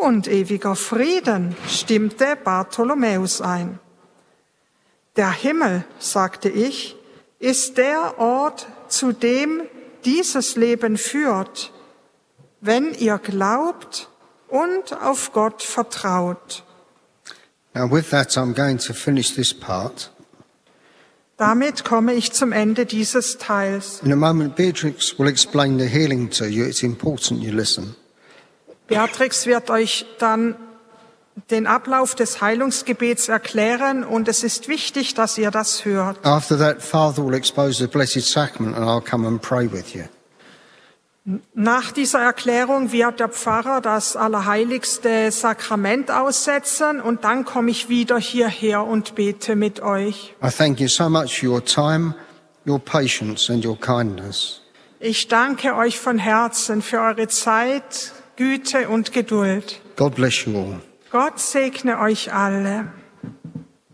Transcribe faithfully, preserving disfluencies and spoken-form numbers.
Und ewiger Frieden, stimmte Bartholomäus ein. Der Himmel, sagte ich, ist der Ort, zu dem dieses Leben führt, wenn ihr glaubt und auf Gott vertraut. Now with that, I'm going to finish this part. Damit komme ich zum Ende dieses Teils. In a moment, Beatrix will explain the healing to you. It's important you listen. Beatrix wird euch dann den Ablauf des Heilungsgebets erklären und es ist wichtig, dass ihr das hört. After that, Father will expose the Blessed Sacrament and I'll come and pray with you. Nach dieser Erklärung wird der Pfarrer das Allerheiligste Sakrament aussetzen und dann komme ich wieder hierher und bete mit euch. I thank you so much for your time, your patience and your kindness. Ich danke euch von Herzen für eure Zeit, Güte und Geduld. God bless you all. Gott segne euch alle.